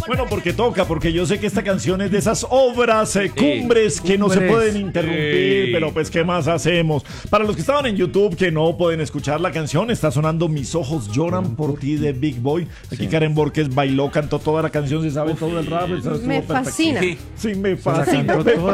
Bueno, porque yo sé que esta canción es de esas obras cumbres que no se pueden interrumpir, pero pues ¿qué más hacemos? Para los que estaban en YouTube que no pueden escuchar la canción, está sonando Mis ojos lloran por ti de Big Boy. Aquí Karen Borges bailó, cantó toda la canción, se sabe todo el rap. Me fascina. Sí, me fascina.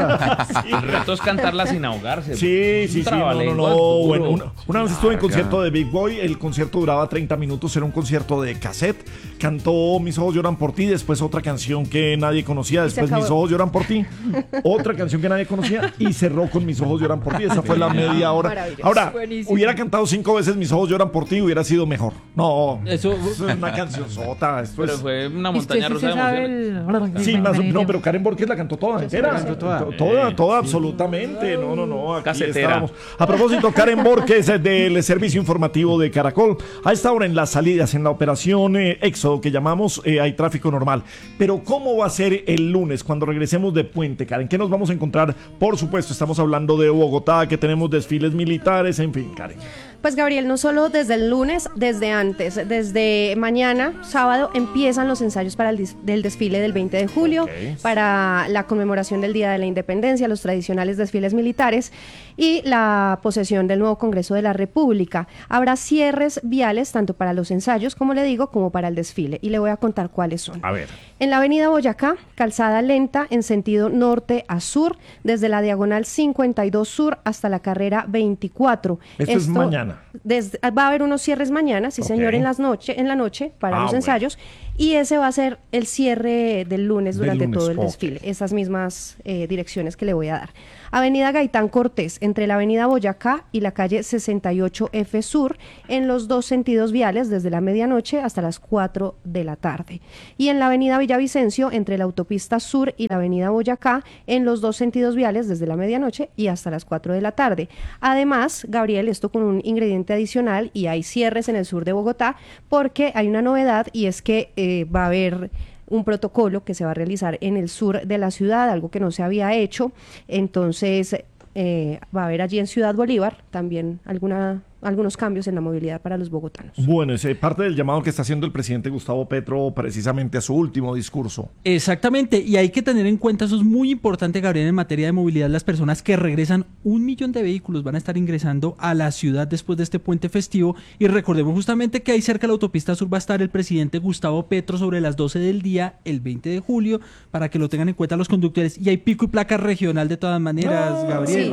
El reto es cantarla sin ahogarse. Sí, no. Bueno, una vez estuve en concierto de Big Boy, el concierto duraba 30 minutos, era un concierto de cassette. Cantó Mis ojos lloran por ti, después otra canción que nadie conocía, después Mis ojos lloran por ti, otra canción que nadie conocía y cerró con Mis ojos lloran por ti. Esa fue la media hora. Ahora, hubiera cantado 5 veces Mis ojos lloran por ti, hubiera sido mejor. No, eso es una canción sota. Pero fue una montaña rusa de emociones. Sí, no, pero Karen Borges la cantó toda entera. Toda, absolutamente. No, aquí casetera. estábamos. A propósito, Karen Borges del servicio informativo de Caracol. A esta hora en las salidas, en la operación Éxodo que llamamos, hay tráfico normal. Pero ¿cómo va a ser el lunes cuando regresemos de Puente, Karen? ¿Qué nos vamos a encontrar? Por supuesto, estamos hablando de Bogotá, que tenemos desfiles militares, en fin, Karen. Pues Gabriel, no solo desde el lunes, desde antes, desde mañana, sábado, empiezan los ensayos para del desfile del 20 de julio, para la conmemoración del Día de la Independencia, los tradicionales desfiles militares y la posesión del nuevo Congreso de la República. Habrá cierres viales tanto para los ensayos, como le digo, como para el desfile, y le voy a contar cuáles son. A ver. En la avenida Boyacá, calzada lenta en sentido norte a sur, desde la diagonal 52 sur hasta la carrera 24. Esto es mañana. Va a haber unos cierres mañana, sí señor, en la noche para los ensayos, y ese va a ser el cierre del lunes durante todo el desfile, esas mismas direcciones que le voy a dar. Avenida Gaitán Cortés, entre la avenida Boyacá y la calle 68F Sur, en los dos sentidos viales, desde la medianoche hasta las 4 de la tarde. Y en la avenida Villavicencio, entre la autopista Sur y la avenida Boyacá, en los dos sentidos viales, desde la medianoche y hasta las 4 de la tarde. Además, Gabriel, esto con un ingrediente adicional, y hay cierres en el sur de Bogotá, porque hay una novedad, y es que va a haber un protocolo que se va a realizar en el sur de la ciudad, algo que no se había hecho. Entonces va a haber allí en Ciudad Bolívar también algunos cambios en la movilidad para los bogotanos. Bueno, es parte del llamado que está haciendo el presidente Gustavo Petro precisamente a su último discurso. Exactamente, y hay que tener en cuenta, eso es muy importante, Gabriel, en materia de movilidad. Las personas que regresan, 1 millón de vehículos van a estar ingresando a la ciudad después de este puente festivo, y recordemos justamente que ahí cerca de la autopista Sur va a estar el presidente Gustavo Petro sobre las 12 del día, el 20 de julio, para que lo tengan en cuenta los conductores. Y hay pico y placa regional de todas maneras, Gabriel,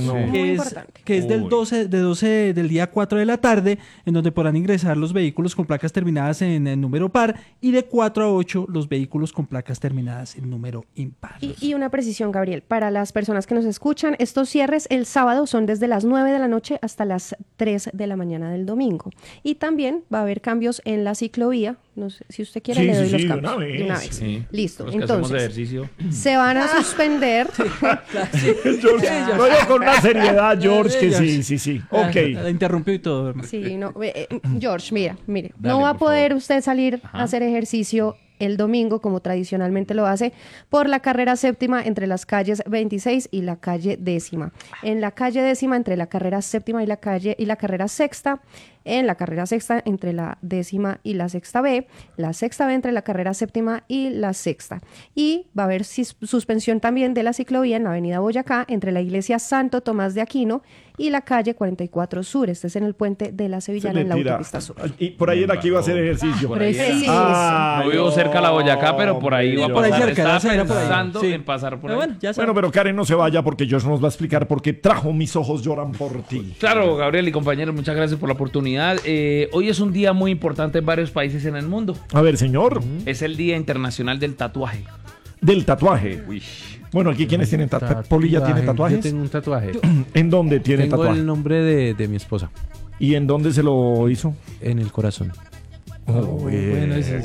que es del 12 del día 4 de la tarde, en donde podrán ingresar los vehículos con placas terminadas en el número par, y de 4 a 8 los vehículos con placas terminadas en número impar. Y una precisión, Gabriel, para las personas que nos escuchan, estos cierres el sábado son desde las 9 de la noche hasta las 3 de la mañana del domingo. Y también va a haber cambios en la ciclovía. No sé, si usted quiere, le doy los cambios. De una vez. Sí. Listo. Entonces, se van a suspender. George, no, yo con una seriedad, George, que sí. Ok. La interrumpió y todo, hermano. Sí, no, George, mire, dale, no va a poder usted salir a hacer ejercicio el domingo, como tradicionalmente lo hace, por la carrera séptima entre las calles 26 y la calle 10ª. En la calle 10ª, entre la carrera séptima y la carrera sexta. En la carrera sexta, entre la 10ª y la sexta B. La sexta B, entre la carrera séptima y la sexta. Y va a haber suspensión también de la ciclovía en la avenida Boyacá, entre la iglesia Santo Tomás de Aquino y la calle 44 Sur. Este es en el puente de la Sevillana, en la autopista Sur. Y por ahí era que iba a hacer ejercicio. No vivo cerca de la Boyacá, pero por ahí iba a pasar. Estaba pensando en pasar por ahí. Bueno, pero Karen no se vaya, porque George nos va a explicar por qué trajo Mis ojos lloran por ti. Claro, Gabriel y compañeros, muchas gracias por la oportunidad. Hoy es un día muy importante en varios países en el mundo. A ver, señor. Es el Día Internacional del Tatuaje. Del tatuaje. Uy. Bueno, aquí ¿quiénes tienen tatuajes? ¿Polilla tiene tatuajes? Yo tengo un tatuaje. ¿En dónde tiene tengo tatuaje? El nombre de mi esposa. ¿Y en dónde se lo hizo? En el corazón. Bueno, ese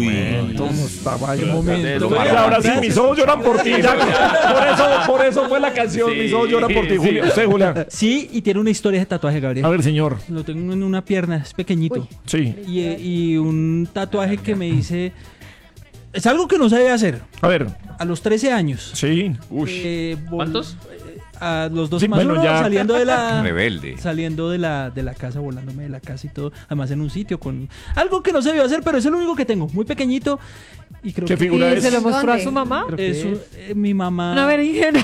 momento. Vaya, ahora sí, Mis ojos lloran por ti. Por eso fue la canción, Mis ojos lloran por ti, Julio. ¿Usted, Julián? Sí, y tiene una historia de tatuaje, Gabriel. A ver, señor. Lo tengo en una pierna, es pequeñito. Uy. Sí. Y un tatuaje que me hice... Es algo que no se debe hacer. A ver. A los 13 años. Sí. ¿Cuántos? a los 2 Sí, más bueno, 1, ya. saliendo de la Rebelde. saliendo de la casa, volándome de la casa y todo, además en un sitio con algo que no se debió hacer, pero es el único que tengo, muy pequeñito y creo ¿Qué que figura ¿Y es? se lo mostró a ¿Dónde? su mamá? es mi mamá. Una berenjena.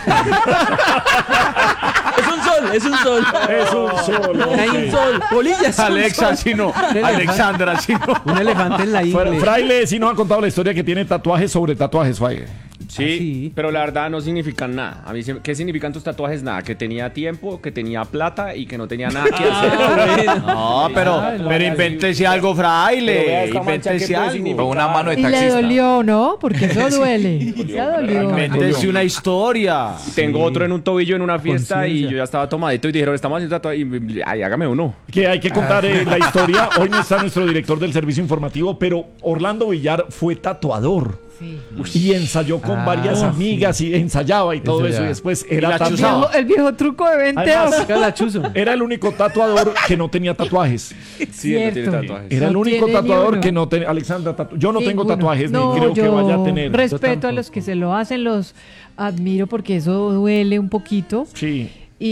Es un sol. Es un solo. Hay un sol. Bolillas. Alexa, si no. Alexandra, si no. Un elefante en la ingle. Fraile sí nos ha contado la historia que tiene tatuajes sobre tatuajes, Fraile. Sí, sí. pero la verdad no significan nada. A mí, ¿qué significan tus tatuajes? Nada, que tenía tiempo, que tenía plata y que no tenía nada que hacer. No, pero invéntese algo, Pero vea fraile. esta mancha, Invéntese ¿qué puede algo. significar? Una mano de Y le taxista. dolió, ¿no? Porque eso duele. Ya dolió. Invéntese una historia. Tengo otro en un tobillo en una fiesta y Conciencia. yo ya estaba tomadito y dijeron, estamos haciendo tatuajes y ay, hágame uno. Que hay que contar la historia. Hoy no está nuestro director del servicio informativo, pero Orlando Villar fue tatuador. Sí. Y ensayó con varias amigas y ensayaba y todo eso. Ensayaba. Y después era la tatuado. El viejo truco de venteo. Además, La chuzo. era el único tatuador que no tenía tatuajes. Sí, él no tiene Cierto. tatuajes. Era el No único tiene ni tatuador uno. que no tenía. Alexandra, yo no tengo Ninguno. tatuajes No, ni creo que yo vaya a tener. respeto a los que se lo hacen, los admiro porque eso duele un poquito. Sí.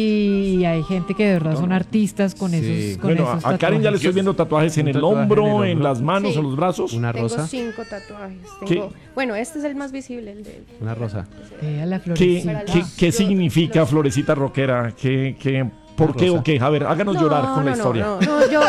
Y hay gente que de verdad son artistas con esos con Bueno, esos a Karen ya le estoy tatuajes. viendo tatuajes en Un el tatuaje hombro, en el en hombro. las manos, Sí. en los brazos. Una Tengo rosa. 5 tatuajes. ¿Qué? Bueno, este es el más visible, el de... Una rosa. Vea la ¿Qué, florecita. qué significa Florecita Rockera? ¿Por qué o qué? A ver, háganos llorar con la historia. No, yo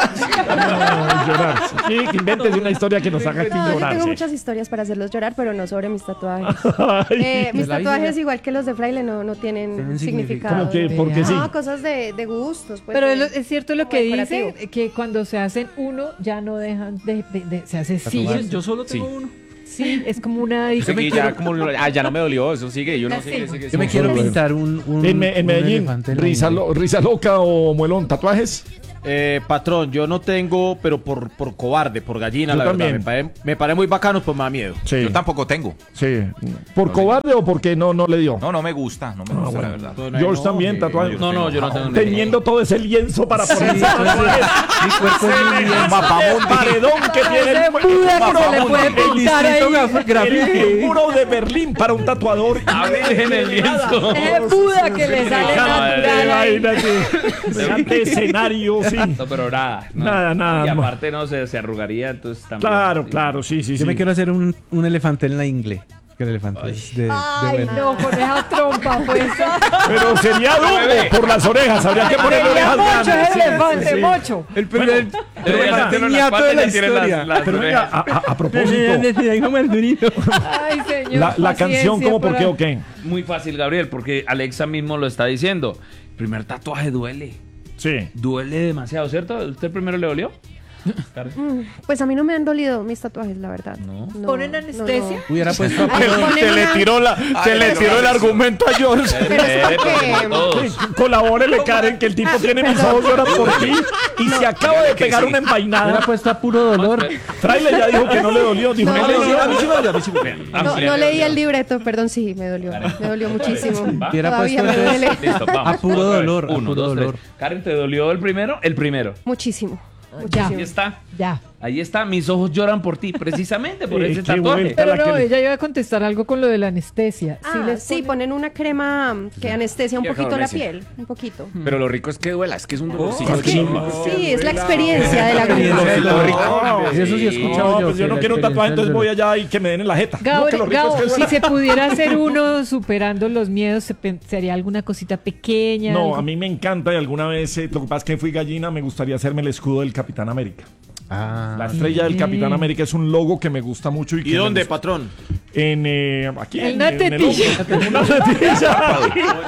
Llorar. Sí, que inventes una historia que nos haga aquí yo llorar. tengo sí. muchas historias para hacerlos llorar, pero no sobre mis tatuajes. Ay, Mis la tatuajes, vida. igual que los de Fraile, no tienen Tienen significado. ¿Cómo que? ¿Por qué sí? No, cosas de gustos. Pues, Pero de- es cierto lo que decorativo. dice, que cuando se hacen uno ya no dejan se hace sí. Yo solo tengo uno. Sí, es como una Eso que ya, como, ya no me dolió, eso sigue, yo no Ah, sé. sí. Yo me quiero pintar un En un Medellín, elefante en la risa, ingle. risa loca o muelón, tatuajes. Patrón, yo no tengo, pero por cobarde, por gallina, Yo la también. verdad. Me parece muy bacano, pues me da miedo. Sí. Yo tampoco tengo. Sí. ¿Por cobarde o porque no le dio? No me gusta, no me gusta, la verdad. George también, tatuajes. No, yo no tengo Teniendo todo ese lienzo para ponerse Mi tatuajes. cuerpo es muy bien. El paredón que tiene Ese Buda que se le puede pintar ahí. el muro de Berlín para un tatuador. A ver, en el lienzo. Ese Buda que le sale natural ahí. Imagínate. Semejante escenario, sí. No, pero nada. no. Nada. Y aparte no se arrugaría, entonces también. Claro, sí. Yo me quiero hacer un elefante en la ingle. Que el elefante es de Ay, verdad. no, con esa trompa, pues. Pero sería duro por las orejas. Habría que ponerle Sería orejas mocho, grandes. es Sí, elefante, sí. mocho. El Bueno, primer Debería hacértelo en las ñato de patas la y tiene historia. las Pero venga, orejas. a propósito, Ay, señor. la canción, ¿cómo, por qué o qué? Muy fácil, Gabriel, porque Alexa mismo lo está diciendo. El primer tatuaje duele. Sí. Duele demasiado, ¿cierto? ¿Usted primero le dolió? Pues a mí no me han dolido mis tatuajes, la verdad. No, ¿Ponen anestesia? Hubiera puesto a Ay, ponen Se le una- tiró el argumento a George. Pero es porque... Todos. Colabórele, Karen, que el tipo tiene mis ojos lloran por ti y se acaba de pegar una Hubiera envainada. puesto a puro dolor. Fraile ya dijo que no le dolió. Dijo, no le dolió. A mí sí me dolió, a mí sí me dolió. No leí el libreto, perdón, sí, me dolió muchísimo. Hubiera Todavía puesto me duele Listo, vamos. A puro Otra vez. dolor, a 1, puro 2, 3. dolor. Karen, ¿te dolió el primero? El primero. muchísimo. Ya, Ahí está. ya. Ahí está. Mis ojos lloran por ti, precisamente por ese Qué tatuaje. vuelta. Pero la no, que le- ella iba a contestar algo con lo de la anestesia. Sí, ponen una crema que anestesia un Y poquito la adormece. piel, un poquito. Pero lo rico es que duela, es que es un dolorcito. Es que, sí, es la experiencia de la aguja. Eso sí he escuchado No, yo. pues yo que no la quiero un tatuaje, experiencia entonces del voy dolor. allá y que me den en la jeta. No, Gabo, que lo rico es que si se pudiera hacer uno superando los miedos, ¿sería alguna cosita pequeña? No, algo? a mí me encanta y alguna vez, lo que pasa es que fui gallina, me gustaría hacerme el escudo del Capitán América. La Ah, estrella del Capitán América es un logo que me gusta mucho. ¿Y que dónde, me gusta. patrón? Aquí. En una el tetilla. hombro. Una tetilla.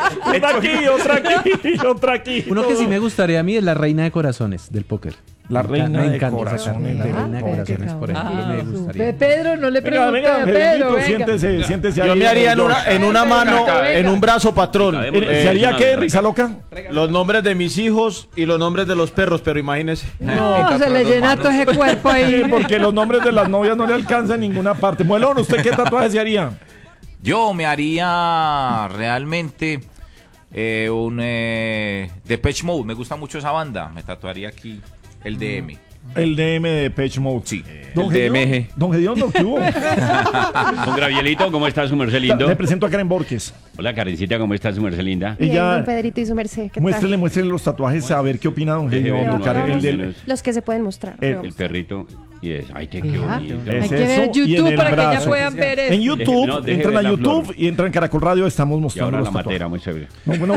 Otra aquí, otra aquí. uno que sí me gustaría a mí es la reina de corazones del póker. La reina Me de encanta esa corazones. carne, del La reina de póker. corazones, por ejemplo, me gustaría. Pedro, no le Venga, pregunté a Pedro. Pedrito, Venga. siéntese ahí. Yo me haría en una mano, Venga. en un brazo, patrón. ¿Se haría qué, risa loca? Los nombres de mis hijos y los nombres de los perros, pero imagínese. No, se le llena todo ese cuerpo Sí, ahí. porque los nombres de las novias no le alcanzan en ninguna parte. Muelón, ¿usted qué tatuaje se haría? Yo me haría realmente un Depeche Mode. Me gusta mucho esa banda. Me tatuaría aquí el DM. El DM de Depeche Mode. Sí. Don El DMG. Gediondo, Don Gediondo, ¿qué hubo? Don Gravielito, ¿cómo está su merced lindo? Le presento a Karen Borges. Hola, Karencita, ¿cómo está su merced linda? Bien, Ella- don Pedrito y su merced. ¿qué Muéstrele tal? los tatuajes a ver qué opina don Genio. Déjeme ver Karen, uno, el del- Los que se pueden mostrar. El perrito. Y es, ay, qué Ajá. bonito. Es Hay que ver eso, y en YouTube el para que ya brazo. puedan ver eso. En YouTube, No, deje entran ver a la YouTube flor. y entran en Caracol Radio, estamos Y mostrando ahora los la tatuajes. matera, muy chévere. No, bueno.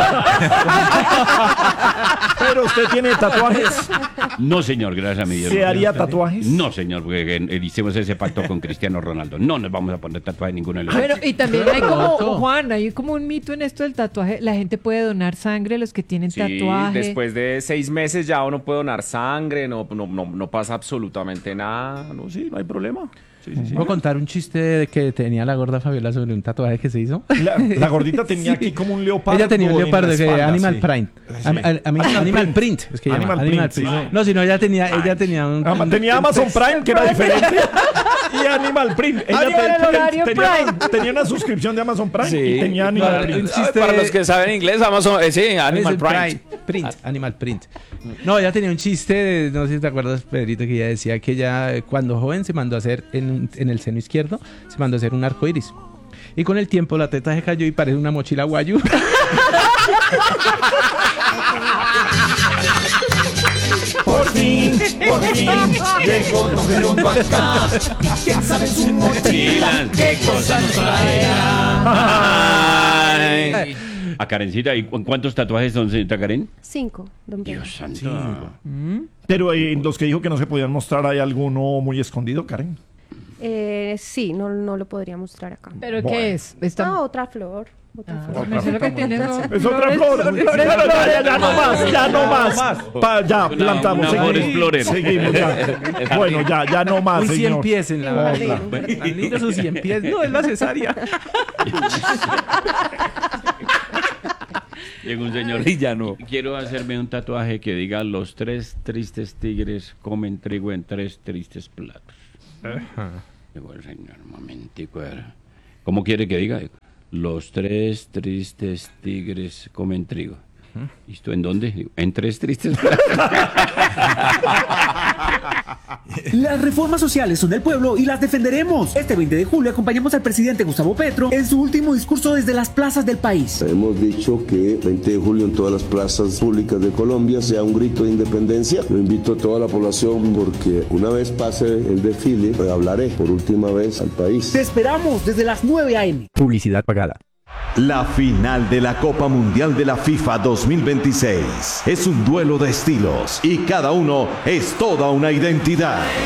Pero usted tiene tatuajes. No, señor, gracias a mi Dios. ¿Se haría tatuajes? No, señor, porque hicimos ese pacto con Cristiano Ronaldo. No nos vamos a poner tatuajes ninguno de los Bueno, dos. y también hay como, Pronto. Juan, hay como un mito en esto del tatuaje. La gente puede donar sangre, los que tienen Sí, tatuaje. después de 6 meses ya uno puede donar sangre, no pasa absolutamente nada. No, sí, no hay problema. Sí, sí, sí. ¿Puedo contar un chiste de que tenía la gorda Fabiola sobre un tatuaje que se hizo? La gordita tenía aquí como un leopardo. Ella tenía un en la leopardo que espalda, Animal sí. Print. Sí. Animal Print. Es que llama. Animal Print, sí. No, sino ella tenía un... Tenía Amazon Prime, que era diferente. Y Animal Print. Ahora el horario tenía una suscripción de Amazon Prime Sí. y tenía Animal Un Print. chiste- Para los que saben inglés, Amazon, sí, Animal Prime. Animal Print. No, ella tenía un chiste, no sé si te acuerdas, Pedrito, que ella decía que ella cuando joven se mandó a hacer en el seno izquierdo, se mandó a hacer un arco iris. Y con el tiempo la teta se cayó y parece una mochila guayu. Por fin, llegó Don Geronimo acá. ¿Quién sabe su mochila? ¿Qué cosa nos traerá? A Karencita, ¿y cuántos tatuajes son, señorita Karen? 5, don Pedro. Dios santo. Pero en los que dijo que no se podían mostrar, ¿hay alguno muy escondido, Karen? Sí, no lo podría mostrar acá. ¿Pero Bueno. qué es? Está... Ah, otra flor. Otra flor. me sé lo que tiene, ¿no? Es otra flor. Ya no más, ya no más. Ya, plantamos. una flor Seguimos, explorer. seguimos ya. Bueno, ya no más, Un 100 señor. pies en la boca. Horrible. Tan lindo sus 100 pies. No, es la cesárea. Llega un señor y ya no. Quiero hacerme un tatuaje que diga: los 3 tristes tigres comen trigo en 3 tristes platos. Digo, el señor, un momentico. ¿Cómo quiere que diga? Los 3 tristes tigres comen trigo. ¿Y esto en dónde? Digo, en 3 tristes platos. Las reformas sociales son del pueblo y las defenderemos. Este 20 de julio acompañamos al presidente Gustavo Petro en su último discurso desde las plazas del país. Hemos dicho que 20 de julio en todas las plazas públicas de Colombia sea un grito de independencia. Lo invito a toda la población porque una vez pase el desfile, hablaré por última vez al país. Te esperamos desde las 9 a.m. Publicidad pagada. La final de la Copa Mundial de la FIFA 2026 es un duelo de estilos y cada uno es toda una identidad.